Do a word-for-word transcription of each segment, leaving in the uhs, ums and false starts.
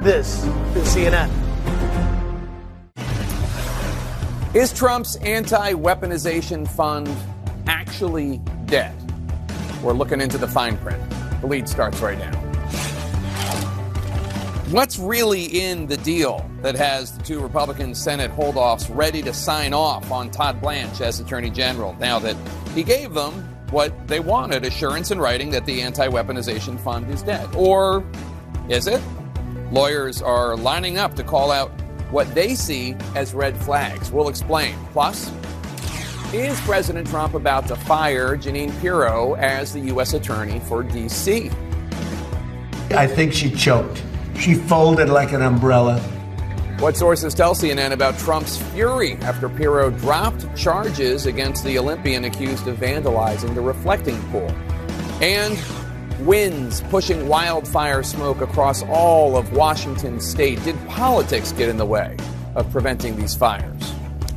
This is C N N. Is Trump's anti-weaponization fund actually dead? We're looking into the fine print. The lead starts right now. What's really in the deal that has the two Republican Senate holdoffs ready to sign off on Todd Blanche as Attorney General now that he gave them what they wanted, assurance in writing that the anti-weaponization fund is dead? Or is it? Lawyers are lining up to call out what they see as red flags. We'll explain. Plus, is President Trump about to fire Jeanine Pirro as the U S attorney for D C? I think she choked. She folded like an umbrella. What sources tell C N N about Trump's fury after Pirro dropped charges against the Olympian accused of vandalizing the reflecting pool? And winds pushing wildfire smoke across all of Washington state. Did politics get in the way of preventing these fires?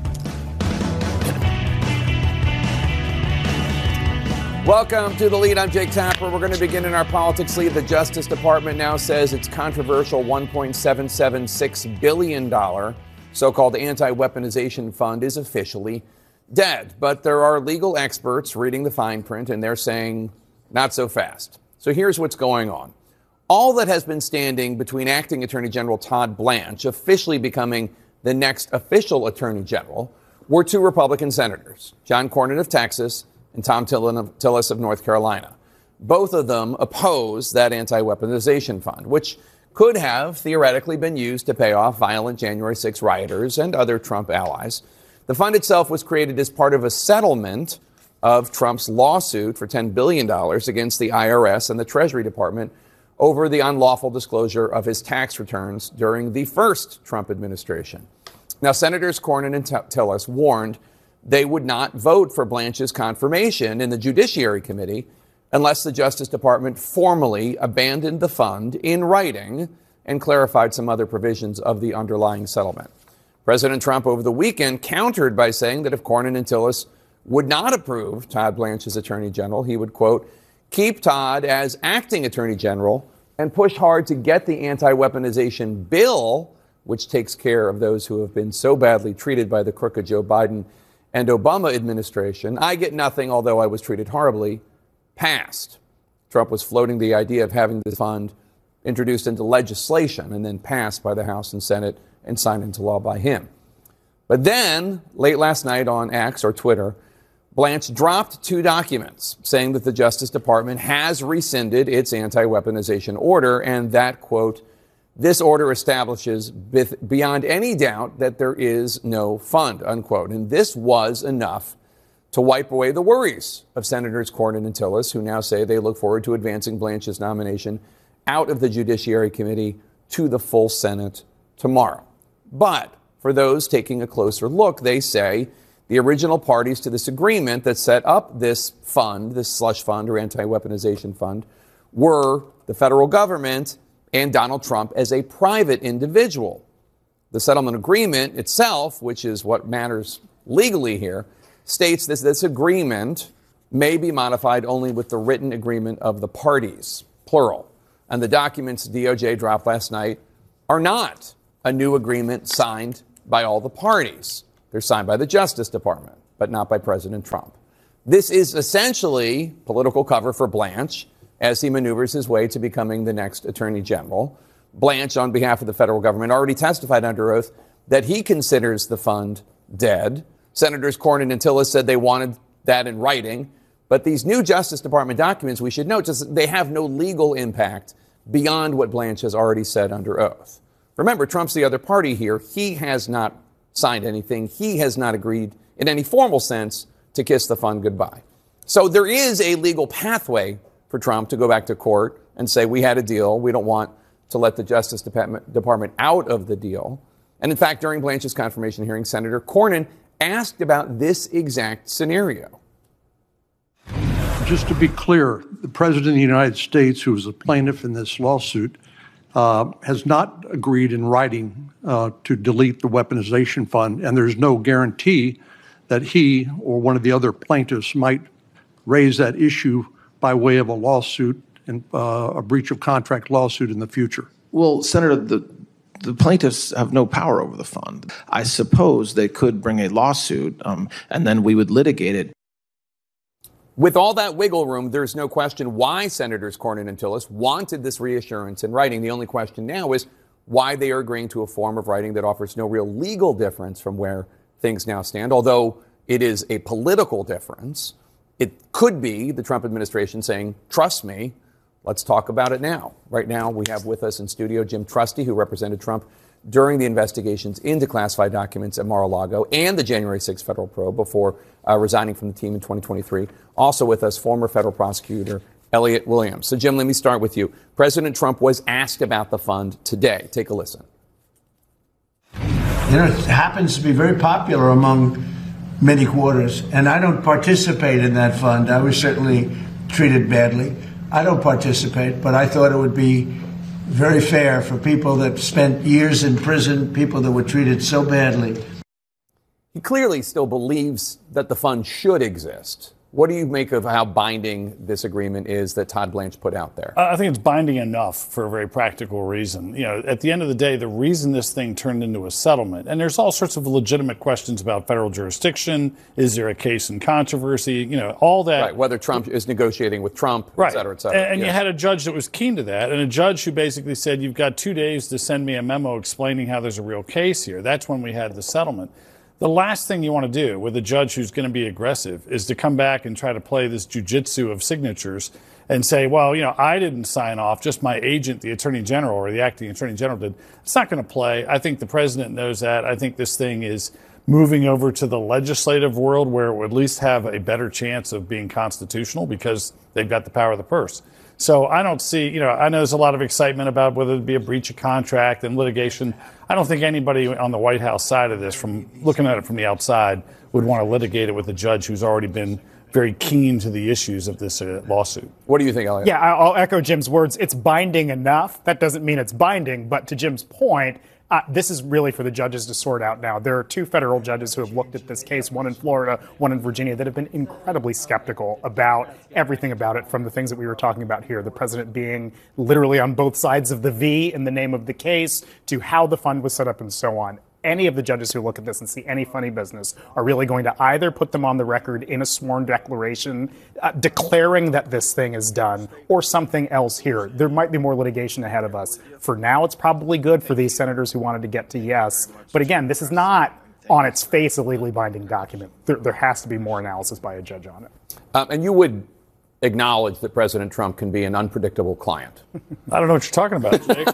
Welcome to The Lead. I'm Jake Tapper. We're going to begin in our politics lead. The Justice Department now says its controversial one point seven seven six billion dollars so-called anti-weaponization fund is officially dead. But there are legal experts reading the fine print, and they're saying not so fast. So here's what's going on. All that has been standing between acting Attorney General Todd Blanche officially becoming the next official Attorney General were two Republican senators, John Cornyn of Texas and Thom Tillis of North Carolina. Both of them oppose that anti-weaponization fund, which could have theoretically been used to pay off violent January sixth rioters and other Trump allies. The fund itself was created as part of a settlement of Trump's lawsuit for ten billion dollars against the I R S and the Treasury Department over the unlawful disclosure of his tax returns during the first Trump administration. Now, Senators Cornyn and Tillis warned they would not vote for Blanche's confirmation in the Judiciary Committee unless the Justice Department formally abandoned the fund in writing and clarified some other provisions of the underlying settlement. President Trump over the weekend countered by saying that if Cornyn and Tillis would not approve Todd Blanche as Attorney General, he would, quote, keep Todd as acting Attorney General and push hard to get the anti-weaponization bill, which takes care of those who have been so badly treated by the crooked Joe Biden and Obama administration. I get nothing, although I was treated horribly, passed. Trump was floating the idea of having the fund introduced into legislation and then passed by the House and Senate and signed into law by him. But then, late last night on X or Twitter, Blanche dropped two documents saying that the Justice Department has rescinded its anti-weaponization order and that, quote, this order establishes beyond any doubt that there is no fund, unquote. And this was enough to wipe away the worries of Senators Cornyn and Tillis, who now say they look forward to advancing Blanche's nomination out of the Judiciary Committee to the full Senate tomorrow. But for those taking a closer look, they say the original parties to this agreement that set up this fund, this slush fund or anti-weaponization fund, were the federal government and Donald Trump as a private individual. The settlement agreement itself, which is what matters legally here, states that this agreement may be modified only with the written agreement of the parties, plural. And the documents D O J dropped last night are not a new agreement signed by all the parties. They're signed by the Justice Department, but not by President Trump. This is essentially political cover for Blanche as he maneuvers his way to becoming the next Attorney General. Blanche, on behalf of the federal government, already testified under oath that he considers the fund dead. Senators Cornyn and Tillis said they wanted that in writing. But these new Justice Department documents, we should note, just, they have no legal impact beyond what Blanche has already said under oath. Remember, Trump's the other party here. He has not signed anything. He has not agreed in any formal sense to kiss the fund goodbye. So there is a legal pathway for Trump to go back to court and say, we had a deal. We don't want to let the Justice Department out of the deal. And in fact, during Blanche's confirmation hearing, Senator Cornyn asked about this exact scenario. Just to be clear, the President of the United States, who is a plaintiff in this lawsuit, uh, has not agreed in writing uh, to delete the weaponization fund, and there's no guarantee that he or one of the other plaintiffs might raise that issue by way of a lawsuit and uh, a breach of contract lawsuit in the future. Well, Senator, the, the plaintiffs have no power over the fund. I suppose they could bring a lawsuit, um, and then we would litigate it. With all that wiggle room, there's no question why Senators Cornyn and Tillis wanted this reassurance in writing. The only question now is why they are agreeing to a form of writing that offers no real legal difference from where things now stand. Although it is a political difference, it could be the Trump administration saying, trust me, let's talk about it now. Right now, we have with us in studio Jim Trusty, who represented Trump during the investigations into classified documents at Mar-a-Lago and the January sixth federal probe before uh, resigning from the team in twenty twenty-three. Also with us, former federal prosecutor Elliot Williams. So, Jim, let me start with you. President Trump was asked about the fund today. Take a listen. You know, it happens to be very popular among many quarters, and I don't participate in that fund. I was certainly treated badly. I don't participate, but I thought it would be very fair for people that spent years in prison, people that were treated so badly. He clearly still believes that the fund should exist. What do you make of how binding this agreement is that Todd Blanche put out there? I think it's binding enough for a very practical reason. You know, at the end of the day, the reason this thing turned into a settlement, and there's all sorts of legitimate questions about federal jurisdiction. Is there a case in controversy? You know, all that. Right, whether Trump is negotiating with Trump, right. et cetera, et cetera. And, and yeah. you had a judge that was keen to that, and a judge who basically said, you've got two days to send me a memo explaining how there's a real case here. That's when we had the settlement. The last thing you want to do with a judge who's going to be aggressive is to come back and try to play this jujitsu of signatures and say, well, you know, I didn't sign off, just my agent, the attorney general or the acting attorney general did. It's not going to play. I think the president knows that. I think this thing is moving over to the legislative world where it would at least have a better chance of being constitutional because they've got the power of the purse. So I don't see, you know, I know there's a lot of excitement about whether it be a breach of contract and litigation. I don't think anybody on the White House side of this, from looking at it from the outside, would want to litigate it with a judge who's already been very keen to the issues of this uh, lawsuit. What do you think, Elliot? Yeah, I'll echo Jim's words. It's binding enough. That doesn't mean it's binding. But to Jim's point, Uh, this is really for the judges to sort out now. There are two federal judges who have looked at this case, one in Florida, one in Virginia, that have been incredibly skeptical about everything about it, from the things that we were talking about here, the president being literally on both sides of the V in the name of the case, to how the fund was set up and so on. Any of the judges who look at this and see any funny business are really going to either put them on the record in a sworn declaration uh, declaring that this thing is done, or something else here. There might be more litigation ahead of us. For now, it's probably good for these senators who wanted to get to yes. But again, this is not on its face a legally binding document. There, there has to be more analysis by a judge on it. Um, and you would acknowledge that President Trump can be an unpredictable client. I don't know what you're talking about, Jake.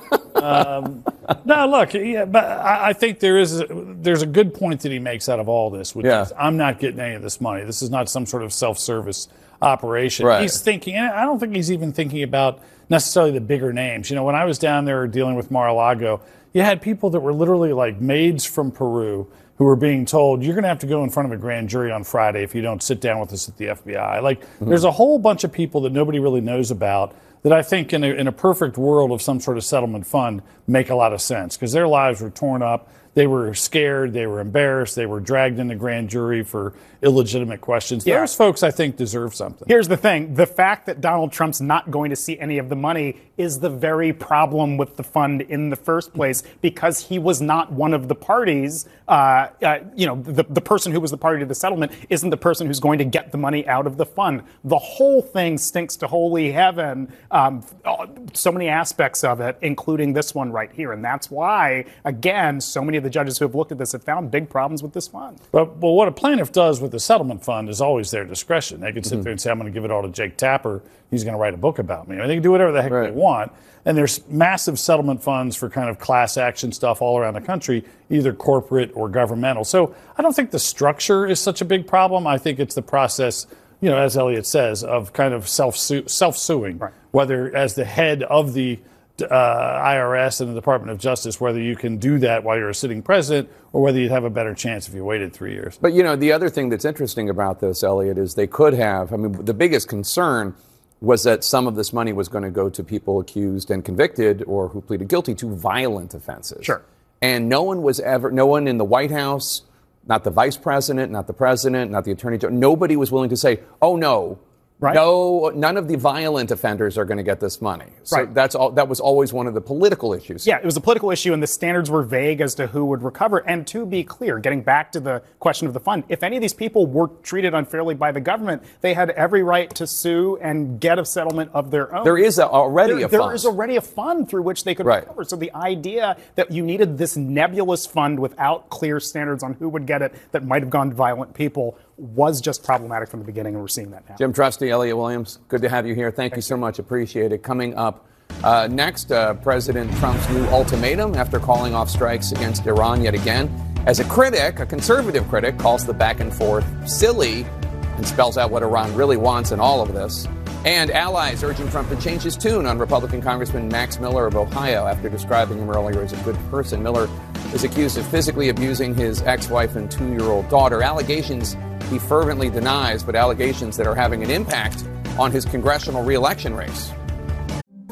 um, no, look, yeah, but I, I think there is a, there's a good point that he makes out of all this, which yeah. is I'm not getting any of this money. This is not some sort of self-service operation. Right. He's thinking, and I don't think he's even thinking about necessarily the bigger names. You know, when I was down there dealing with Mar-a-Lago, you had people that were literally like maids from Peru who were being told, you're going to have to go in front of a grand jury on Friday if you don't sit down with us at the F B I. Like, mm-hmm. there's a whole bunch of people that nobody really knows about that I think in a, in a perfect world of some sort of settlement fund make a lot of sense, because their lives were torn up. They were scared. They were embarrassed. They were dragged into grand jury for illegitimate questions. Yeah. Those folks, I think, deserve something. Here's the thing. The fact that Donald Trump's not going to see any of the money is the very problem with the fund in the first place, because he was not one of the parties. Uh, uh, you know, the, the person who was the party to the settlement isn't the person who's going to get the money out of the fund. The whole thing stinks to holy heaven. Um, so many aspects of it, including this one right here. And that's why, again, so many of the judges who have looked at this have found big problems with this fund. But well, what a plaintiff does with the settlement fund is always their discretion. They can sit Mm-hmm. there and say, I'm going to give it all to Jake Tapper. He's going to write a book about me. I mean, they can do whatever the heck right. they want. And there's massive settlement funds for kind of class action stuff all around the country, either corporate or governmental. So I don't think the structure is such a big problem. I think it's the process, you know, as Elliot says, of kind of self-su- self-suing, right. whether as the head of the Uh, I R S and the Department of Justice, whether you can do that while you're a sitting president or whether you'd have a better chance if you waited three years. But, you know, the other thing that's interesting about this, Elliot, is they could have, I mean, the biggest concern was that some of this money was going to go to people accused and convicted or who pleaded guilty to violent offenses. Sure. And no one was ever, no one in the White House, not the vice president, not the president, not the attorney general, nobody was willing to say, oh, no, Right. No, none of the violent offenders are going to get this money. So Right. that's all. That was always one of the political issues. Yeah, it was a political issue, and the standards were vague as to who would recover. And to be clear, getting back to the question of the fund, if any of these people were treated unfairly by the government, they had every right to sue and get a settlement of their own. There is a, already there, a fund. There is already a fund through which they could Right. recover. So the idea that you needed this nebulous fund without clear standards on who would get it that might have gone to violent people was just problematic from the beginning, and we're seeing that now. Jim Trusty, Elliot Williams, good to have you here. Thank, Thank you so much. Appreciate it. Coming up uh, next, uh, President Trump's new ultimatum after calling off strikes against Iran yet again. As a critic, a conservative critic, calls the back and forth silly and spells out what Iran really wants in all of this. And allies urging Trump to change his tune on Republican Congressman Max Miller of Ohio after describing him earlier as a good person. Miller is accused of physically abusing his ex-wife and two-year-old daughter. Allegations he fervently denies, but allegations that are having an impact on his congressional reelection race.